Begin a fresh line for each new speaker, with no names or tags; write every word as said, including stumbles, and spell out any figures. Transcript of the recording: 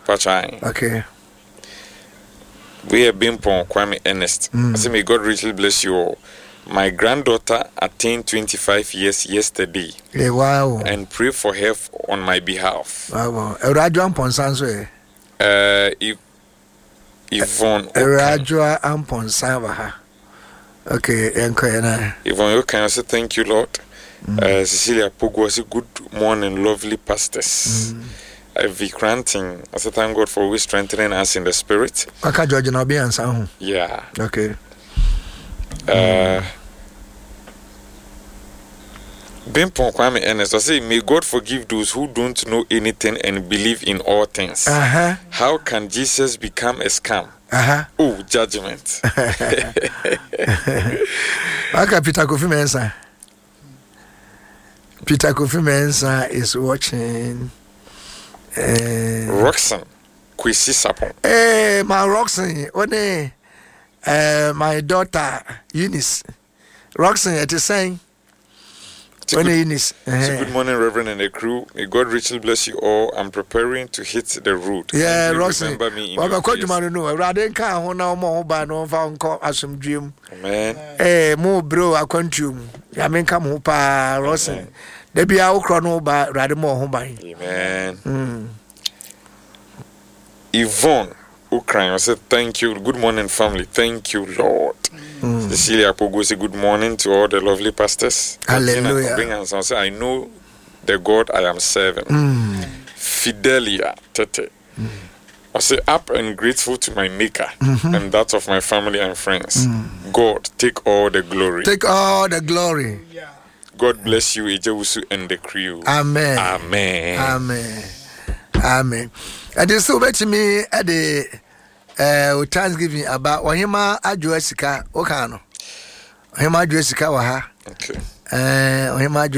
Pachai.
Okay.
We have been Pon Kwame Ernest.
Mm.
I say, may God richly bless you all. My granddaughter attained twenty-five years yesterday.
Yeah, wow.
And pray for her on my behalf.
Wow. Erajua Amponsan.
Uh, if Yvonne.
Erajua Amponsan. Okay, Enkoyana.
Yvonne, you can say thank you, Lord.
Mm.
Uh, Cecilia Pogo, say good morning, lovely pastors.
Mm.
Ivy Cranting, I say thank God for always strengthening us in the spirit.
Kaka George na obi ansa.
Yeah.
Okay.
Uh, Bimpon Kwame Ernest, I say, may God forgive those who don't know anything and believe in all things.
Uh-huh.
How can Jesus become a scam?
Uh-huh.
Oh, judgment.
Aka Peter Kofi Mensah. Peter Kofi Mensah is watching. Uh,
Roxanne Kwesi Sapon.
Eh, my Roxanne, one uh, my daughter Eunice. Roxanne, it is saying. When
Good,
Eunice. Uh-huh.
good morning, Reverend and the crew. May God richly bless you all. I'm preparing to hit the road.
Yeah, Roxanne.
Remember me in
Well,
your
I
prayers.
don't know. Rather can ho na mo ba no fa nko asum dream.
Amen.
Eh, mo bro akwantum. Ya men ka mo pa Roxanne. Da bia wo kro no ba rather mo ho ban.
Amen.
Mm.
Yvonne Ukraine, I said thank you. Good morning, family. Thank you, Lord. Mm. Cecilia Pogo say good morning to all the lovely pastors.
Hallelujah.
Bring us and say, I know the God I am serving.
Mm.
Fidelia Tete. Mm. I say up and grateful to my maker
mm-hmm.
and that of my family and friends.
Mm.
God, take all the glory.
Take all the glory.
God bless you, Ejewusu and the crew.
Amen.
Amen.
Amen. Amen. And this so to me at the uh Thanksgiving about Ohima Adwo Sika Okano. Ohima Adwo Sika wa ha.
Okay.
Eh Ohima